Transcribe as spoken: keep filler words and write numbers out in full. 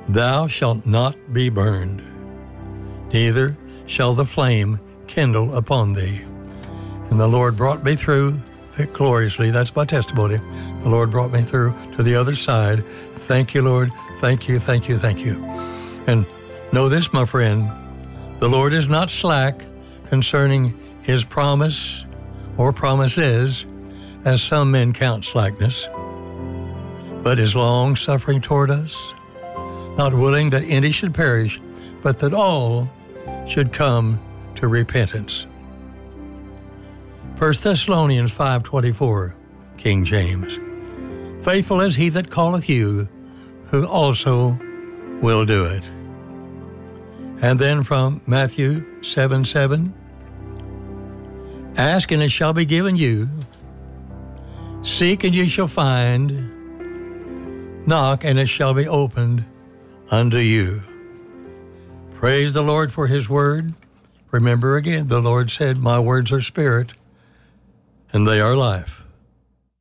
Thou shalt not be burned, neither shall the flame kindle upon thee. And the Lord brought me through gloriously. That's my testimony. The Lord brought me through to the other side. Thank you, Lord. Thank you, thank you, thank you. And know this, my friend, the Lord is not slack concerning his promise or promises, as some men count slackness, but is long-suffering toward us, not willing that any should perish, but that all should come to repentance. First Thessalonians five twenty-four, King James. Faithful is he that calleth you, who also will do it. And then from Matthew seven seven, ask and it shall be given you. Seek and you shall find. Knock and it shall be opened unto you. Praise the Lord for his word. Remember again, the Lord said, my words are spirit and they are life.